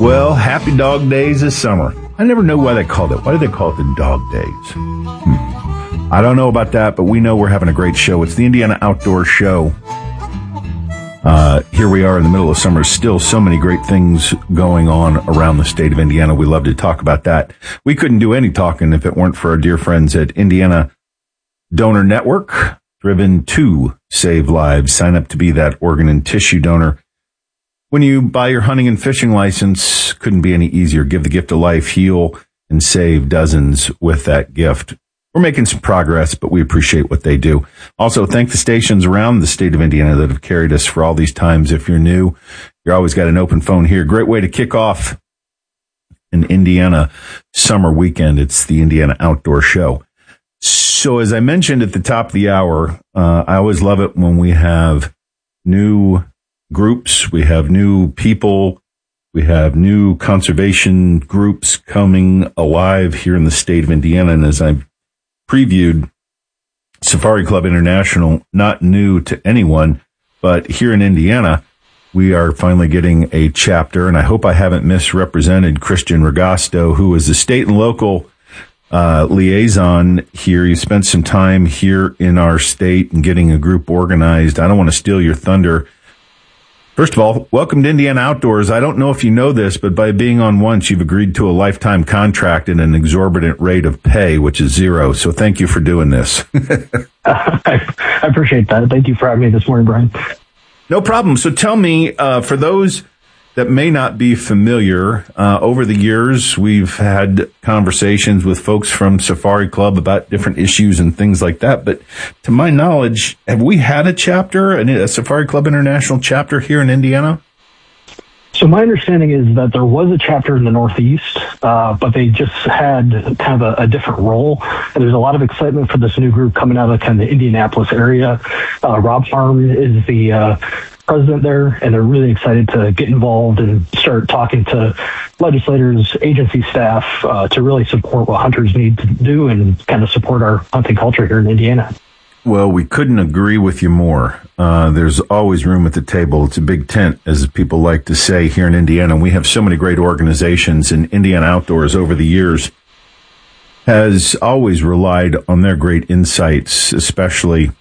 Well, happy dog days this summer. I never know why they call it. Why do they call it the dog days? I don't know about that, but we know we're having a great show. It's the Indiana Outdoor Show. Here we are in the middle of summer. Still so many great things going on around the state of Indiana. We love to talk about that. We couldn't do any talking if it weren't for our dear friends at Indiana Donor Network, driven to save lives. Sign up to be that organ and tissue donor. When you buy your hunting and fishing license, couldn't be any easier. Give the gift of life, heal, and save dozens with that gift. We're making some progress, but we appreciate what they do. Also, thank the stations around the state of Indiana that have carried us for all these times. If you're new, you're always got an open phone here. Great way to kick off an Indiana summer weekend. It's the Indiana Outdoor Show. So as I mentioned at the top of the hour, I always love it when we have new groups, we have new people, we have new conservation groups coming alive here in the state of Indiana. And as I've previewed, Safari Club International, not new to anyone, but here in Indiana, we are finally getting a chapter. And I hope I haven't misrepresented Christian Regasto, who is the state and local liaison here. You spent some time here in our state and getting a group organized. I don't want to steal your thunder. First of all, welcome to Indiana Outdoors. I don't know if you know this, but by being on once, you've agreed to a lifetime contract at an exorbitant rate of pay, which is zero. So thank you for doing this. I appreciate that. Thank you for having me this morning, Brian. No problem. So tell me, for those that may not be familiar, over the years, we've had conversations with folks from Safari Club about different issues and things like that. But to my knowledge, have we had a chapter, a Safari Club International chapter here in Indiana? So my understanding is that there was a chapter in the Northeast, but they just had kind of a different role. And there's a lot of excitement for this new group coming out of kind of the Indianapolis area. Rob Farm is the president there, and they're really excited to get involved and start talking to legislators, agency staff, to really support what hunters need to do and kind of support our hunting culture here in Indiana. Well, we couldn't agree with you more. There's always room at the table. It's a big tent, as people like to say here in Indiana. We have so many great organizations, and Indiana Outdoors over the years has always relied on their great insights, especially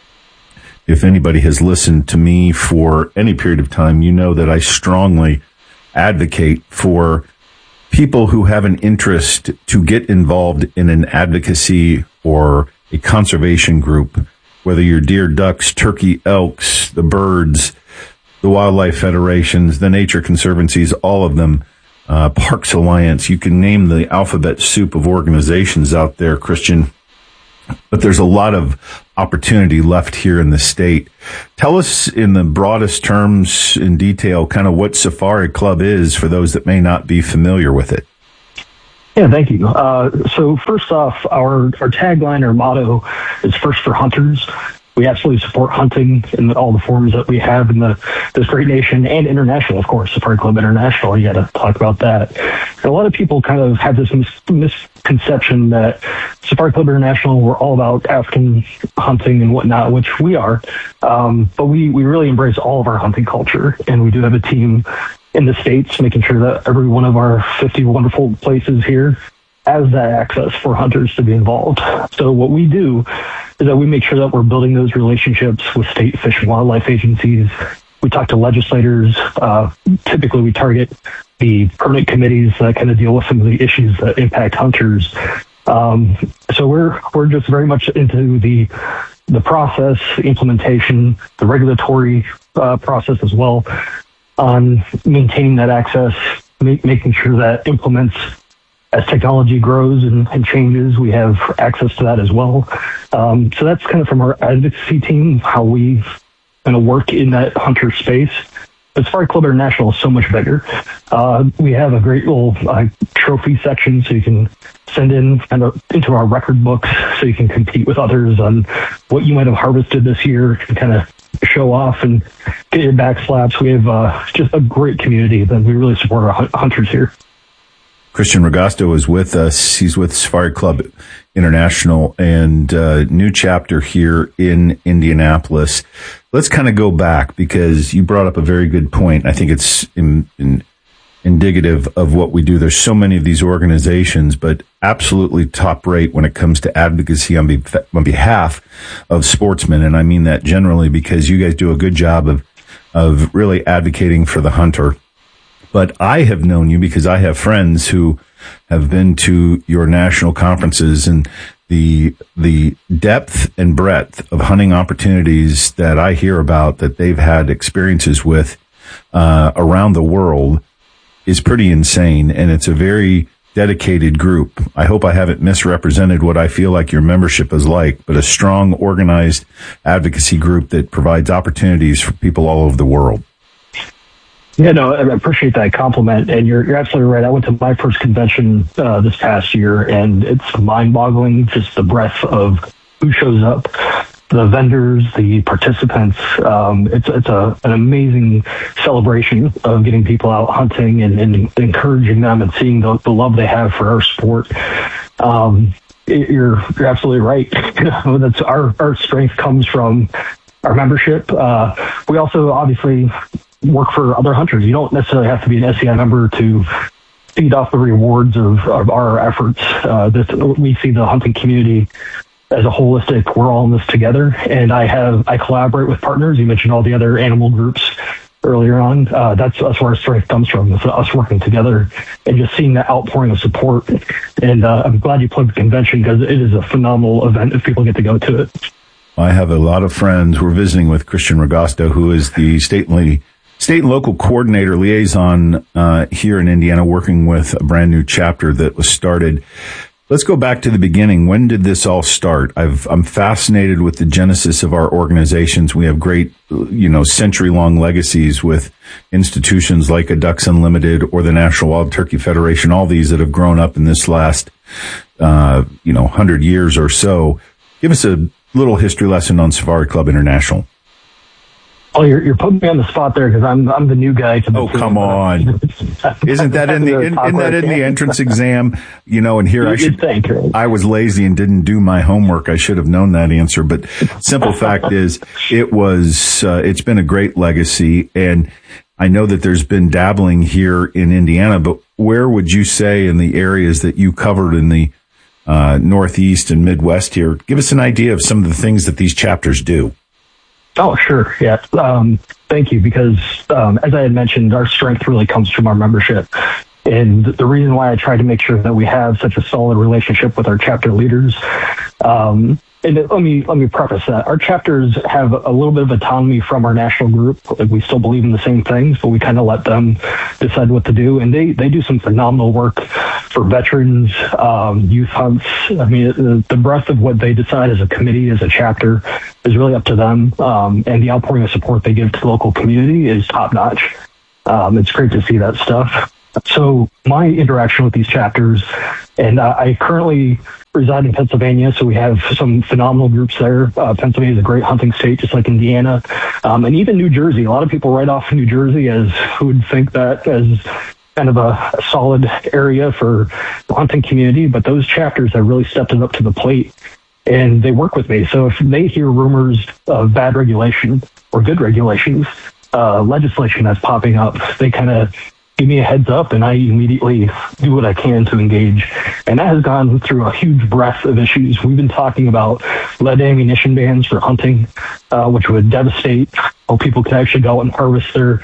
if anybody has listened to me for any period of time. You know that I strongly advocate for people who have an interest to get involved in an advocacy or a conservation group, whether you're deer, ducks, turkey, elks, the birds, the wildlife federations, the nature conservancies, all of them, Parks Alliance. You can name the alphabet soup of organizations out there, Christian. But there's a lot of opportunity left here in the state. Tell us in the broadest terms, in detail, kind of what Safari Club is for those that may not be familiar with it. Yeah, thank you. So first off, our tagline, our motto is First for Hunters. We absolutely support hunting in all the forms that we have in this great nation, and international, of course, Safari Club International. You got to talk about that. And a lot of people kind of have this misconception that Safari Club International, we're all about African hunting and whatnot, which we are. But we really embrace all of our hunting culture, and we do have a team in the States making sure that every one of our 50 wonderful places here has that access for hunters to be involved. So what we do is that we make sure that we're building those relationships with state fish and wildlife agencies. We talk to legislators. Typically, we target the permanent committees that kind of deal with some of the issues that impact hunters. So we're just very much into the process, the implementation, the regulatory process as well, on maintaining that access, making sure that implements as technology grows and changes, we have access to that as well. So that's kind of from our advocacy team, how we kind of work in that hunter space. But Safari Club International is so much bigger. We have a great little trophy section, so you can send in kind of into our record books, so you can compete with others on what you might have harvested this year and kind of show off and get your back slaps. We have just a great community that we really support our hunters here. Christian Regasto is with us. He's with Safari Club International and new chapter here in Indianapolis. Let's kind of go back, because you brought up a very good point. I think it's indicative of what we do. There's so many of these organizations, but absolutely top rate when it comes to advocacy on behalf of sportsmen. And I mean that generally because you guys do a good job of really advocating for the hunter. But I have known you because I have friends who have been to your national conferences, and the depth and breadth of hunting opportunities that I hear about that they've had experiences with around the world is pretty insane. And it's a very dedicated group. I hope I haven't misrepresented what I feel like your membership is like, but a strong, organized advocacy group that provides opportunities for people all over the world. Yeah, no, I appreciate that compliment, and you're absolutely right. I went to my first convention this past year, and it's mind-boggling, just the breadth of who shows up, the vendors, the participants. It's an amazing celebration of getting people out hunting and encouraging them and seeing the love they have for our sport. You're absolutely right. That's our strength comes from our membership. We also obviously work for other hunters. You don't necessarily have to be an SCI member to feed off the rewards of our efforts. We see the hunting community as a holistic. We're all in this together, and I collaborate with partners. You mentioned all the other animal groups earlier on. That's where our strength comes from. It's us working together and just seeing that outpouring of support. And I'm glad you plugged the convention because it is a phenomenal event if people get to go to it. I have a lot of friends. We're visiting with Christian Ragosta, who is the state and local coordinator liaison here in Indiana, working with a brand new chapter that was started. Let's go back to the beginning. When did this all start? I'm fascinated with the genesis of our organizations. We have great, century-long legacies with institutions like a Ducks Unlimited or the National Wild Turkey Federation, all these that have grown up in this last, 100 years or so. Give us a little history lesson on Safari Club International. Oh, you're putting me on the spot there because I'm the new guy. Oh, come on! Isn't that in the entrance exam? And here I was lazy and didn't do my homework. I should have known that answer. But simple fact is, it's been a great legacy, and I know that there's been dabbling here in Indiana. But where would you say in the areas that you covered in the Northeast and Midwest here? Give us an idea of some of the things that these chapters do. Oh, sure. Yeah. Thank you. Because as I had mentioned, our strength really comes from our membership. And the reason why I try to make sure that we have such a solid relationship with our chapter leaders, and let me preface that our chapters have a little bit of autonomy from our national group. Like, we still believe in the same things, but we kind of let them decide what to do. And they do some phenomenal work for veterans, youth hunts. I mean, the breadth of what they decide as a committee, as a chapter, is really up to them. And the outpouring of support they give to the local community is top notch. It's great to see that stuff. So my interaction with these chapters, and I currently reside in Pennsylvania, so we have some phenomenal groups there. Pennsylvania is a great hunting state, just like Indiana, and even New Jersey. A lot of people write off New Jersey as who would think that as kind of a solid area for the hunting community, but those chapters have really stepped it up to the plate, and they work with me. So if they hear rumors of bad regulation or good regulations, legislation that's popping up, they kind of give me a heads up, and I immediately do what I can to engage. And that has gone through a huge breadth of issues. We've been talking about lead ammunition bans for hunting, which would devastate how people can actually go out and harvest their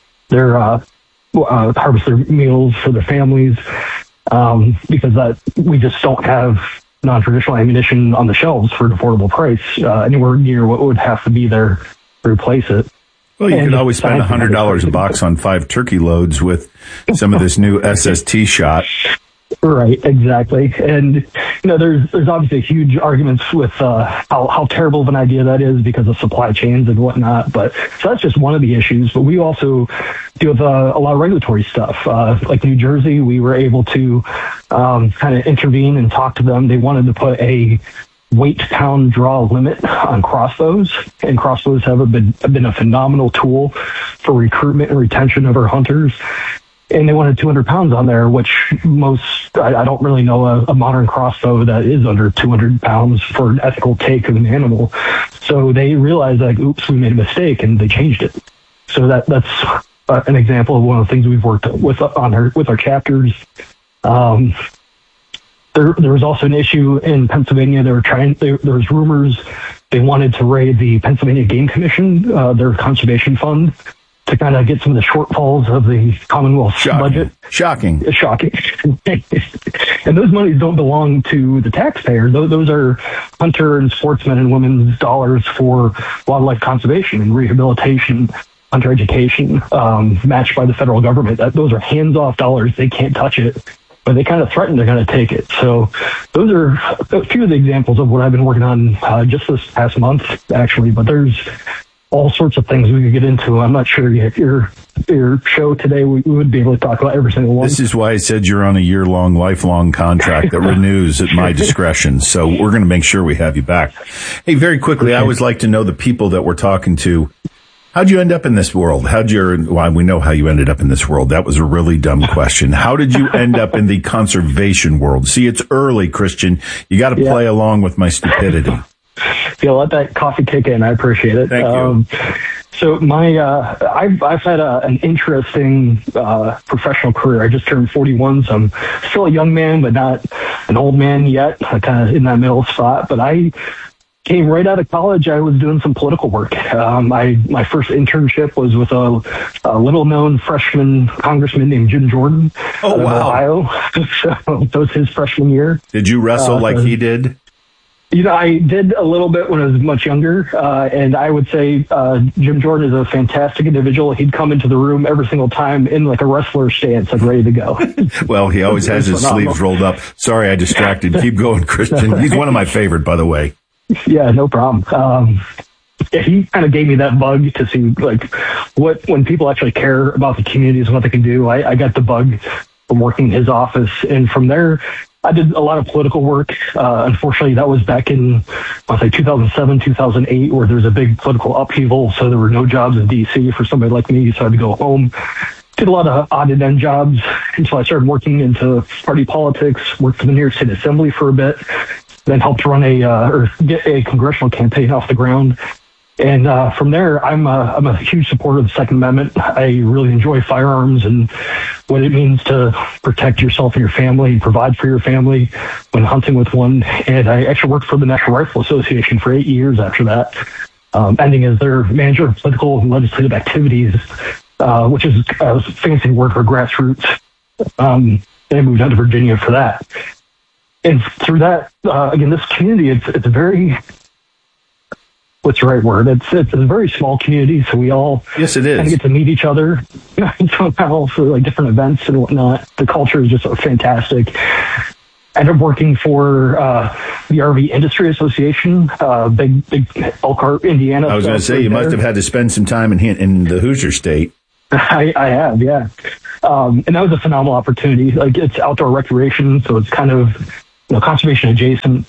meals for their families, because we just don't have non-traditional ammunition on the shelves for an affordable price, anywhere near what would have to be there to replace it. Well, you could always spend $100 a box on 5 turkey loads with some of this new SST shot. Right, exactly. And, there's obviously huge arguments with how terrible of an idea that is because of supply chains and whatnot. But so that's just one of the issues. But we also deal with a lot of regulatory stuff. Like New Jersey, we were able to kind of intervene and talk to them. They wanted to put a weight pound draw limit on crossbows, and crossbows have been a phenomenal tool for recruitment and retention of our hunters. And they wanted 200 pounds on there, which I don't really know a modern crossbow that is under 200 pounds for an ethical take of an animal. So they realized, like, oops, we made a mistake, and they changed it. So that's an example of one of the things we've worked with our chapters. There was also an issue in Pennsylvania. There was rumors they wanted to raid the Pennsylvania Game Commission, their conservation fund, to kind of get some of the shortfalls of the Commonwealth budget. Shocking. And those monies don't belong to the taxpayer. Those are hunter and sportsmen and women's dollars for wildlife conservation and rehabilitation, hunter education, matched by the federal government. Those are hands-off dollars. They can't touch it, but they kind of threaten they're going to take it. So those are a few of the examples of what I've been working on just this past month, actually. But there's all sorts of things we could get into. I'm not sure if your show today, we would be able to talk about every single one. This is why I said you're on a year-long, lifelong contract that renews at my discretion. So we're going to make sure we have you back. Hey, very quickly, I always like to know the people that we're talking to. How'd you end up in this world? Well, we know how you ended up in this world. That was a really dumb question. How did you end up in the conservation world? See, it's early, Christian. You got to play along with my stupidity. Let that coffee kick in. I appreciate it. Thank you. So I've had an interesting professional career. I just turned 41, so I'm still a young man, but not an old man yet. I'm kind of in that middle spot. But I came right out of college. I was doing some political work. My first internship was with a little-known freshman congressman named Jim Jordan out of Ohio. So that was his freshman year. Did you wrestle like he did? I did a little bit when I was much younger, and I would say Jim Jordan is a fantastic individual. He'd come into the room every single time in like a wrestler stance, like ready to go. Well, he always has his sleeves rolled up. Sorry, I distracted. Keep going, Christian. He's one of my favorite, by the way. Yeah, no problem. He kind of gave me that bug to see like when people actually care about the communities and what they can do. I got the bug from working in his office, and from there, I did a lot of political work. Unfortunately, that was back in, I'll say 2007, 2008, where there was a big political upheaval. So there were no jobs in D.C. for somebody like me. So I had to go home. Did a lot of odd and end jobs until I started working into party politics, worked for the New York State Assembly for a bit, then helped run get a congressional campaign off the ground. And from there, I'm a huge supporter of the Second Amendment. I really enjoy firearms and what it means to protect yourself and your family, and provide for your family when hunting with one. And I actually worked for the National Rifle Association for 8 years after that, ending as their manager of political and legislative activities, which is a fancy word for grassroots. And I moved out to Virginia for that. And through that, again, this community, it's a very... What's the right word? It's a very small community, so we all it is. Kind of get to meet each other somehow for like different events and whatnot. The culture is just fantastic. I ended up working for the RV Industry Association, big Elkhart, Indiana. I was going to say, you must have had to spend some time in the Hoosier State. I have, yeah. And that was a phenomenal opportunity. Like, it's outdoor recreation, so it's kind of conservation adjacent.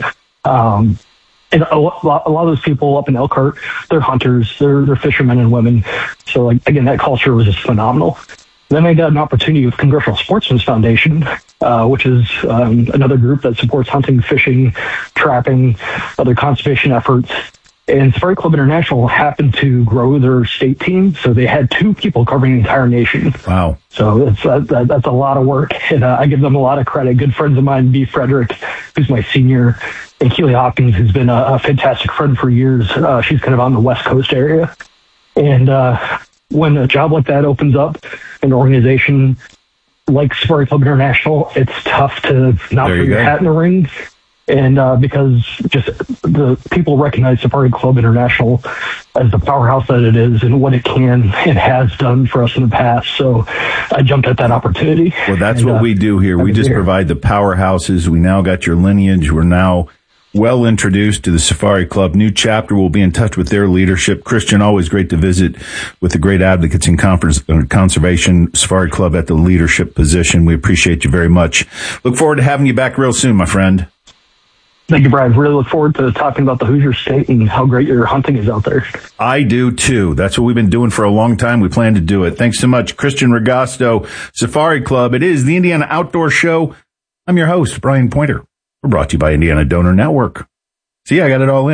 And a lot of those people up in Elkhart, they're hunters, they're fishermen and women. So, like, again, that culture was just phenomenal. Then I got an opportunity with Congressional Sportsmen's Foundation, which is another group that supports hunting, fishing, trapping, other conservation efforts. And Safari Club International happened to grow their state team, so they had 2 people covering the entire nation. Wow. So that's a lot of work, and I give them a lot of credit. Good friends of mine, B. Frederick, who's my senior, and Keely Hopkins, who's been a fantastic friend for years. She's kind of on the West Coast area. And when a job like that opens up, an organization like Safari Club International, it's tough to not put your hat in the ring. And because just the people recognize Safari Club International as the powerhouse that it is and what it can and has done for us in the past. So I jumped at that opportunity. Well, that's what we do here. We just provide the powerhouses. We now got your lineage. We're now well introduced to the Safari Club. New chapter. We'll be in touch with their leadership. Christian, always great to visit with the great advocates in conservation. Safari Club at the leadership position. We appreciate you very much. Look forward to having you back real soon, my friend. Thank you, Brian. Really look forward to talking about the Hoosier State and how great your hunting is out there. I do, too. That's what we've been doing for a long time. We plan to do it. Thanks so much, Christian Regasto, Safari Club. It is the Indiana Outdoor Show. I'm your host, Brian Pointer. We're brought to you by Indiana Donor Network. See, I got it all in.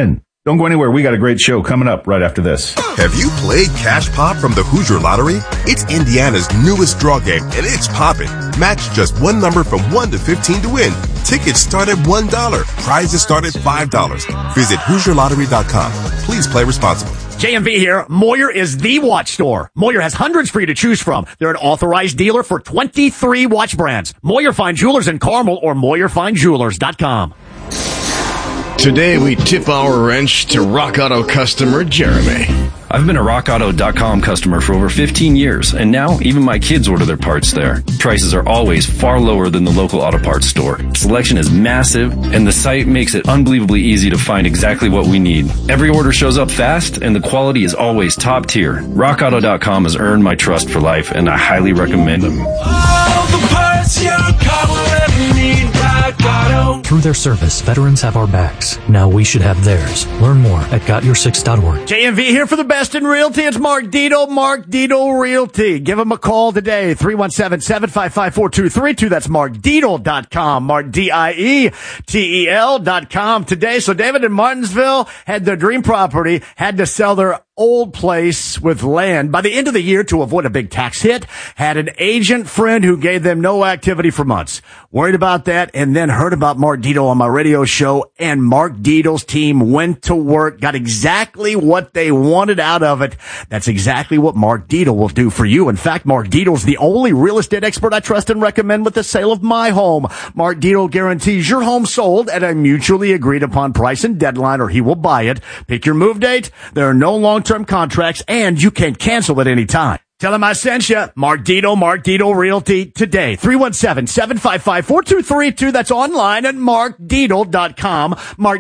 Don't go anywhere. We got a great show coming up right after this. Have you played Cash Pop from the Hoosier Lottery? It's Indiana's newest draw game, and it's popping. Match just one number from 1 to 15 to win. Tickets start at $1. Prizes start at $5. Visit HoosierLottery.com. Please play responsibly. JMV here. Moyer is the watch store. Moyer has hundreds for you to choose from. They're an authorized dealer for 23 watch brands. Moyer Fine Jewelers in Carmel or MoyerFineJewelers.com. Today we tip our wrench to Rock Auto customer Jeremy. I've been a RockAuto.com customer for over 15 years, and now even my kids order their parts there. Prices are always far lower than the local auto parts store. Selection is massive, and the site makes it unbelievably easy to find exactly what we need. Every order shows up fast, and the quality is always top tier. RockAuto.com has earned my trust for life, and I highly recommend them. All the parts your car will ever need, Rock Auto. Through their service, veterans have our backs. Now we should have theirs. Learn more at GotYour6.org. JMV here for the best in realty. It's Mark Dito, Mark Dito Realty. Give him a call today, 317-755-4232. That's markdietel.com, MarkDietel.com today. So David in Martinsville had their dream property, had to sell their old place with land by the end of the year to avoid a big tax hit, had an agent friend who gave them no activity for months. Worried about that, and then heard about Mark Dito on my radio show, and Mark Dito's team went to work, got exactly what they wanted out of it. That's exactly what Mark Dito will do for you. In fact, Mark Dito's the only real estate expert I trust and recommend with the sale of my home. Mark Dito guarantees your home sold at a mutually agreed upon price and deadline, or he will buy it. Pick your move date. There are no long-term contracts, and you can cancel at any time. Tell him I sent you. Mark Dito Realty today. 317-755-4232. That's online at markdietel.com.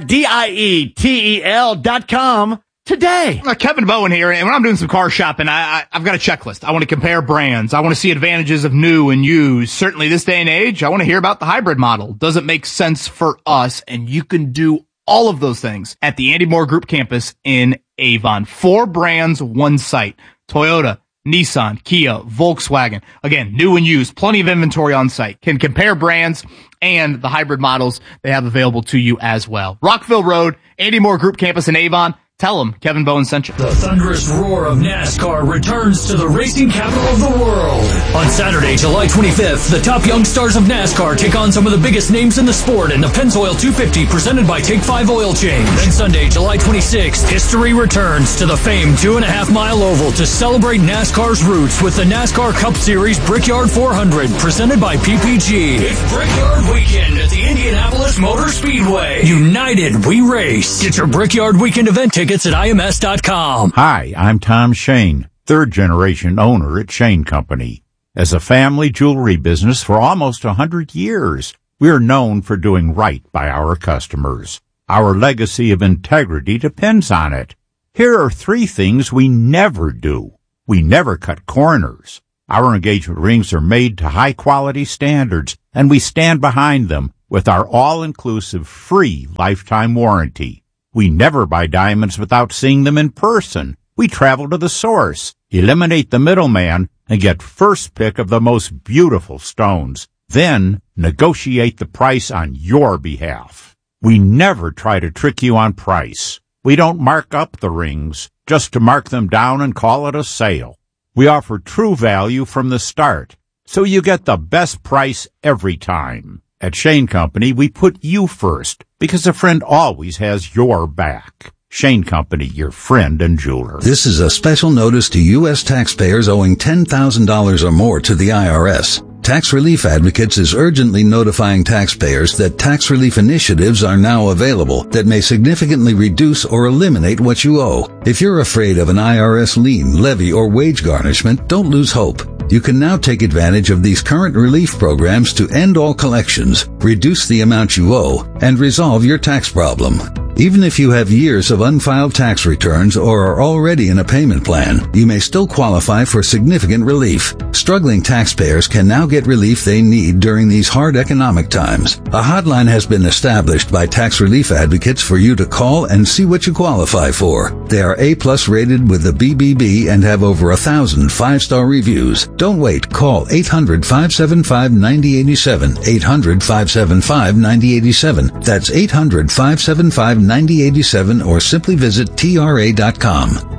MarkDietel.com today. Kevin Bowen here, and when I'm doing some car shopping, I've got a checklist. I want to compare brands. I want to see advantages of new and used. Certainly this day and age, I want to hear about the hybrid model. Does it make sense for us? And you can do all of those things at the Andy Moore Group campus in Avon. 4 brands, 1 site. Toyota, Nissan, Kia, Volkswagen. Again, new and used. Plenty of inventory on site. Can compare brands and the hybrid models they have available to you as well. Rockville Road, Andy Moore Group campus in Avon. Tell them Kevin Bowen sent you. The thunderous roar of NASCAR returns to the racing capital of the world. On Saturday, July 25th, the top young stars of NASCAR take on some of the biggest names in the sport in the Pennzoil 250 presented by Take 5 Oil Change. Then Sunday, July 26th, history returns to the famed 2.5-mile oval to celebrate NASCAR's roots with the NASCAR Cup Series Brickyard 400 presented by PPG. It's Brickyard Weekend at the Indianapolis Motor Speedway. United, we race. Get your Brickyard Weekend event tickets at IMS.com. Hi, I'm Tom Shane, third-generation owner at Shane Company. As a family jewelry business for almost 100 years, we are known for doing right by our customers. Our legacy of integrity depends on it. Here are 3 things we never do. We never cut corners. Our engagement rings are made to high-quality standards, and we stand behind them with our all-inclusive free lifetime warranty. We never buy diamonds without seeing them in person. We travel to the source, eliminate the middleman, and get first pick of the most beautiful stones. Then negotiate the price on your behalf. We never try to trick you on price. We don't mark up the rings just to mark them down and call it a sale. We offer true value from the start, so you get the best price every time. At Shane Company, we put you first, because a friend always has your back. Shane Company, your friend and jeweler. This is a special notice to U.S. taxpayers owing $10,000 or more to the IRS. Tax Relief Advocates is urgently notifying taxpayers that tax relief initiatives are now available that may significantly reduce or eliminate what you owe. If you're afraid of an IRS lien, levy, or wage garnishment, don't lose hope. You can now take advantage of these current relief programs to end all collections, reduce the amount you owe, and resolve your tax problem. Even if you have years of unfiled tax returns or are already in a payment plan, you may still qualify for significant relief. Struggling taxpayers can now get relief they need during these hard economic times. A hotline has been established by Tax Relief Advocates for you to call and see what you qualify for. They are A+ rated with the BBB and have over 1,000 5-star reviews. Don't wait. Call 800-575-9087. 800-575-9087. That's 800-575-9087. 877-9087 or simply visit TRA.com.